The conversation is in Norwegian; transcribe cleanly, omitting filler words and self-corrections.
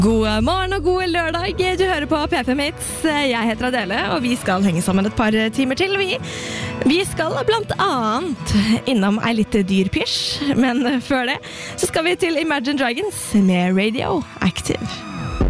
God morgen og god lørdag, du hører på P5 Hits. Jeg heter Adele, og vi skal henge sammen et par timer til. Vi skal blant annet innom ei litt dyr pysj, men før det så skal vi til Imagine Dragons med Radioactive.